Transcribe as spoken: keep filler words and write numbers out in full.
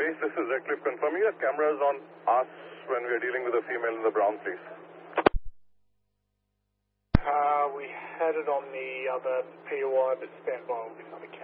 Police, this is Redcliffe confirming that cameras on us when we are dealing with a female in the brown, please. Uh, we had it on the other P O I, but stand by, will be another